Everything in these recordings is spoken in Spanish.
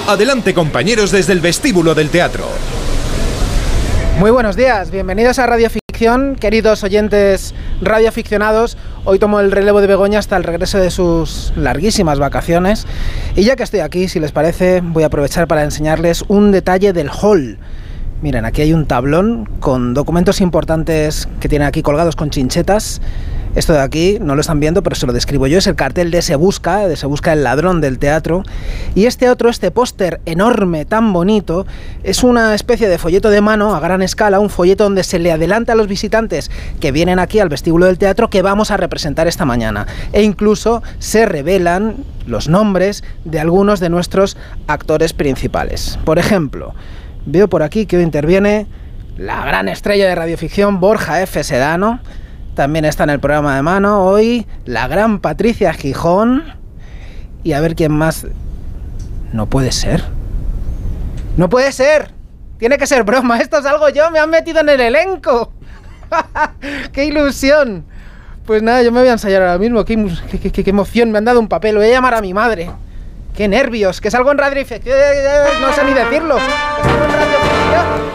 Adelante, compañeros, desde el vestíbulo del teatro. Muy buenos días, bienvenidos a Radio Ficción, queridos oyentes radioaficionados. Hoy tomo el relevo de Begoña hasta el regreso de sus larguísimas vacaciones. Y ya que estoy aquí, si les parece, voy a aprovechar para enseñarles un detalle del hall. Miren, aquí hay un tablón con documentos importantes que tienen aquí colgados con chinchetas. Esto de aquí no lo están viendo, pero se lo describo yo. Es el cartel de Se Busca el ladrón del teatro. Y este póster enorme, tan bonito, es una especie de folleto de mano a gran escala, un folleto donde se le adelanta a los visitantes que vienen aquí al vestíbulo del teatro que vamos a representar esta mañana. E incluso se revelan los nombres de algunos de nuestros actores principales. Por ejemplo, veo por aquí que hoy interviene la gran estrella de radioficción Borja F. Sedano. También está en el programa de mano hoy la gran Patricia Gijón. Y a ver quién más. No puede ser. ¡No puede ser! Tiene que ser broma. Esto es algo yo. Me han metido en el elenco. ¡Qué ilusión! Pues nada, yo me voy a ensayar ahora mismo. ¡Qué emoción! Me han dado un papel. Voy a llamar a mi madre. ¡Qué nervios! ¡Que salgo en Radio Ficción! No sé ni decirlo. ¡Que salgo en Radio Ficción!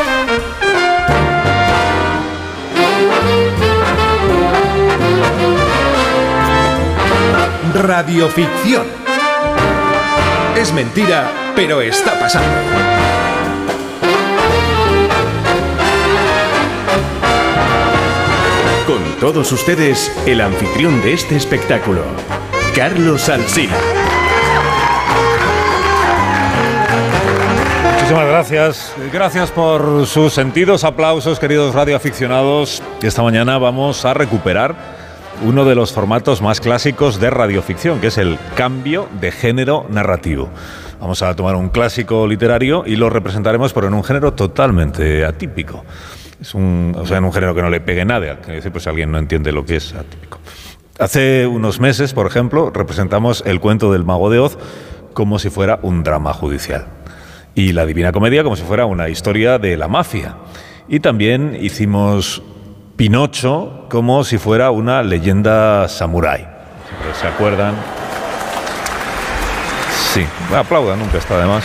Radioficción. Es mentira, pero está pasando. Con todos ustedes, el anfitrión de este espectáculo, Carlos Alsina. Muchísimas gracias. Gracias por sus sentidos aplausos, queridos radioaficionados. Esta mañana vamos a recuperar uno de los formatos más clásicos de radioficción, que es el cambio de género narrativo. Vamos a tomar un clásico literario y lo representaremos, pero en un género totalmente atípico. En un género que no le pegue nada, que decir, pues si alguien no entiende lo que es atípico. Hace unos meses, por ejemplo, representamos el cuento del Mago de Oz como si fuera un drama judicial. Y la Divina Comedia como si fuera una historia de la mafia. Y también hicimos Pinocho como si fuera una leyenda samurái. ¿Se acuerdan? Sí, aplaudan, nunca está de más.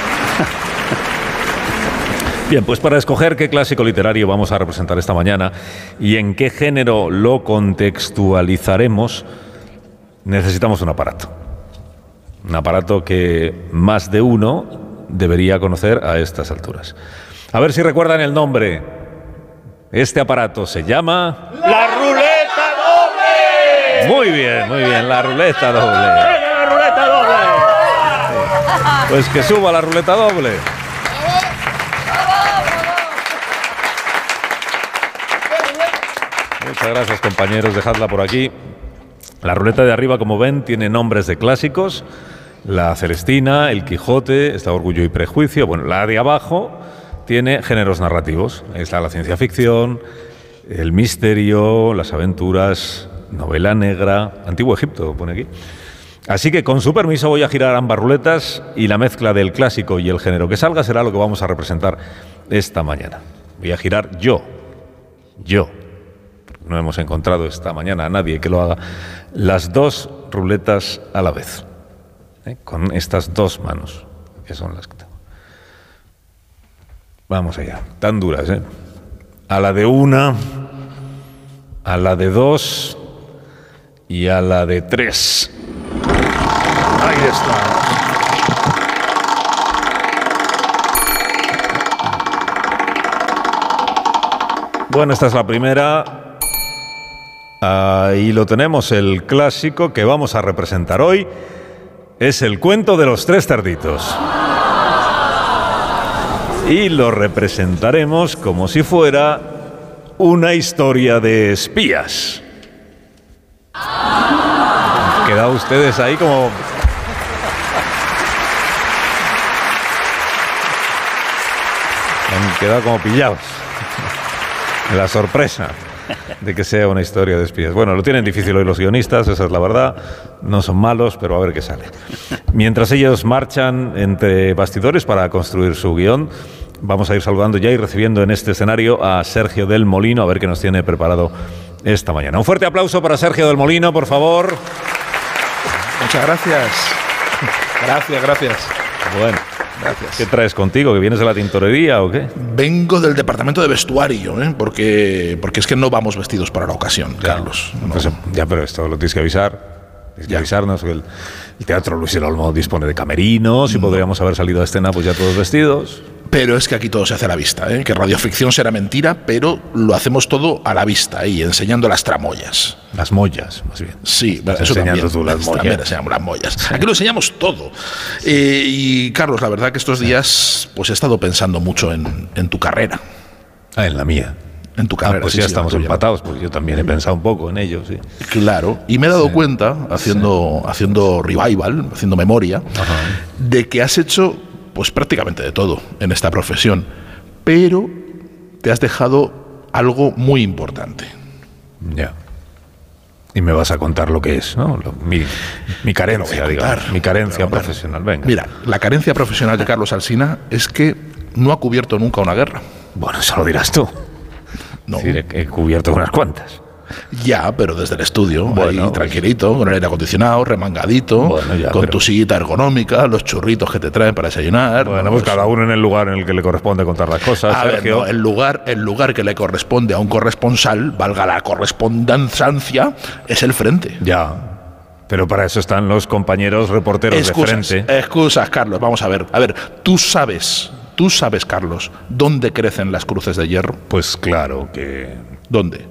Bien, pues para escoger qué clásico literario vamos a representar esta mañana y en qué género lo contextualizaremos, necesitamos un aparato. Un aparato que más de uno debería conocer a estas alturas. A ver si recuerdan el nombre. Este aparato se llama... ¡La ruleta doble! Muy bien, la ruleta doble. ¡La ruleta doble! Pues que suba la ruleta doble. Muchas gracias, compañeros, dejadla por aquí. La ruleta de arriba, como ven, tiene nombres de clásicos. La Celestina, el Quijote, está Orgullo y Prejuicio. Bueno, la de abajo tiene géneros narrativos. Está la ciencia ficción, el misterio, las aventuras, novela negra, Antiguo Egipto, pone aquí. Así que, con su permiso, voy a girar ambas ruletas y la mezcla del clásico y el género que salga será lo que vamos a representar esta mañana. Voy a girar yo. No hemos encontrado esta mañana a nadie que lo haga. Las dos ruletas a la vez. Con estas dos manos, que son las que tengo. Vamos allá, tan duras, ¿eh? A la de una, a la de dos y a la de tres. Ahí está. Bueno, esta es la primera. Ahí lo tenemos, el clásico que vamos a representar hoy es el cuento de los tres cerditos. Y lo representaremos como si fuera una historia de espías. Han quedado ustedes ahí como... Han quedado como pillados. La sorpresa de que sea una historia de espías. Bueno, lo tienen difícil hoy los guionistas, esa es la verdad. No son malos, pero a ver qué sale. Mientras ellos marchan entre bastidores para construir su guión, vamos a ir saludando ya y recibiendo en este escenario a Sergio del Molino, a ver qué nos tiene preparado esta mañana. Un fuerte aplauso para Sergio del Molino, por favor. Muchas gracias. Gracias. Bueno, Gracias. ¿qué traes contigo? ¿Que vienes de la tintorería o qué? Vengo del departamento de vestuario, ¿eh? porque es que no vamos vestidos para la ocasión, Carlos. No. Pues, ya, pero esto lo tienes que avisar. Tienes que avisarnos que el Teatro Luis el Olmo dispone de camerinos y podríamos haber salido a escena pues ya todos vestidos. Pero es que aquí todo se hace a la vista, ¿eh? Que radioficción será mentira, pero lo hacemos todo a la vista y enseñando las tramoyas. Las mollas, más bien. Sí, Estás eso enseñando también. tú las mollas. También enseñamos las mollas. Aquí lo enseñamos todo. Y Carlos, la verdad que estos días pues he estado pensando mucho en tu carrera. Ah, en la mía. En tu carrera. Pues sí, ya sí, estamos en la tuya. empatados, porque yo también he pensado un poco en ello, sí. Claro, y me he dado cuenta, haciendo revival, haciendo memoria, de que has hecho pues prácticamente de todo en esta profesión, pero te has dejado algo muy importante. Ya. Y me vas a contar lo que es, ¿no? Mi carencia, digamos. Mi carencia profesional, venga. Mira, la carencia profesional de Carlos Alsina es que no ha cubierto nunca una guerra. Bueno, eso lo dirás tú. No. Es decir, he cubierto unas cuantas. Ya, pero desde el estudio, Bueno, ahí tranquilito, con el aire acondicionado, remangadito, Bueno, ya, con pero- tu sillita ergonómica, los churritos que te traen para desayunar. Bueno, pues cada uno en el lugar en el que le corresponde contar las cosas. A ver, Sergio. no, el lugar que le corresponde a un corresponsal, valga la correspondencia, es el frente. Ya. Pero para eso están los compañeros reporteros de frente. Excusas, Carlos, vamos a ver. A ver, tú sabes, Carlos, ¿dónde crecen las cruces de hierro? Pues claro que ¿Dónde?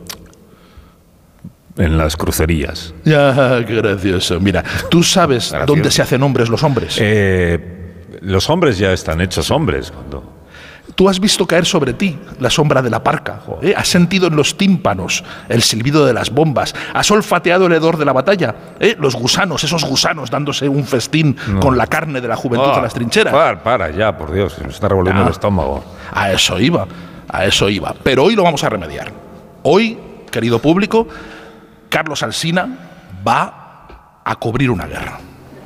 en las crucerías. Ya, qué gracioso. Mira, ¿tú sabes Gracioso. dónde se hacen hombres los hombres? Los hombres ya están hechos hombres. Tú has visto caer sobre ti la sombra de la parca, ¿eh? Has sentido en los tímpanos el silbido de las bombas, has olfateado el hedor de la batalla, ¿eh? Los gusanos, esos gusanos dándose un festín con la carne de la juventud en las trincheras. Para ya, por Dios, se me está revolviendo el estómago. A eso iba. Pero hoy lo vamos a remediar. Hoy, querido público, Carlos Alsina va a cubrir una guerra.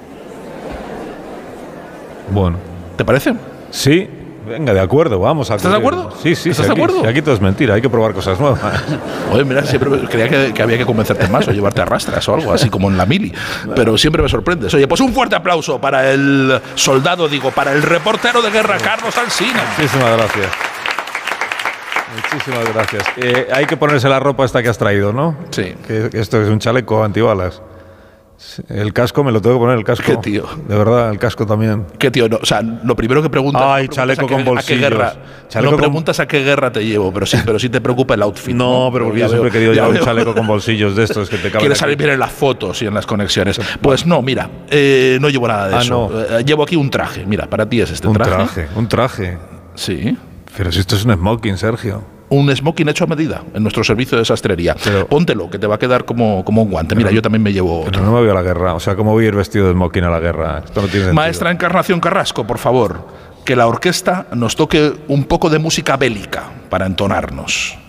Bueno, ¿Te parece? sí, venga, de acuerdo, vamos a ¿Estás de cubrir. acuerdo? Sí, ¿Estás de acuerdo? Aquí todo es mentira, hay que probar cosas nuevas. Oye, mira, siempre creía que había que convencerte más o llevarte a rastras o algo, así como en la mili. Pero siempre me sorprendes. Oye, pues un fuerte aplauso para el soldado, para el reportero de guerra, Carlos Alsina. Muchísimas gracias. Muchísimas gracias. Hay que ponerse la ropa esta que has traído, ¿no? Sí. Que esto es un chaleco antibalas. El casco me lo tengo que poner, el casco. ¿Qué tío? De verdad, el casco también. ¿Qué tío? No, o sea, lo primero que preguntas. Ay, no preguntas chaleco a qué- con ¿A qué bolsillos. guerra? Chaleco No con- preguntas a qué guerra te llevo, pero sí te preocupa el outfit. No, pero porque yo Ya siempre he veo, querido ya llevar un veo. chaleco con bolsillos de estos que te caben. Quieres aquí. salir bien en las fotos y en las conexiones. Pues no, mira, no llevo nada de Ah, eso. no. Llevo aquí un traje. Mira, para ti es este Un traje. traje. Sí. Pero si esto es un smoking, Sergio. Un smoking hecho a medida en nuestro servicio de sastrería. Pero- Póntelo, que te va a quedar como un guante. Mira, yo también me llevo Pero otro. no me voy a la guerra. O sea, ¿cómo voy a ir vestido de smoking a la guerra? Esto no tiene sentido. Maestra Encarnación Carrasco, por favor, que la orquesta nos toque un poco de música bélica para entonarnos.